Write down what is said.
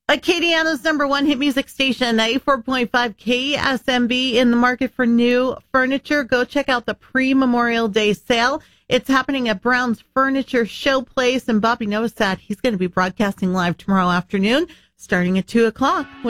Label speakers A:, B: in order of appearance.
A: Acadiana's number one hit music station, 94.5 KSMB, in the market for new furniture. Go check out the pre-Memorial Day sale. It's happening at Brown's Furniture Showplace, and Bobby knows that he's going to be broadcasting live tomorrow afternoon, starting at 2 o'clock.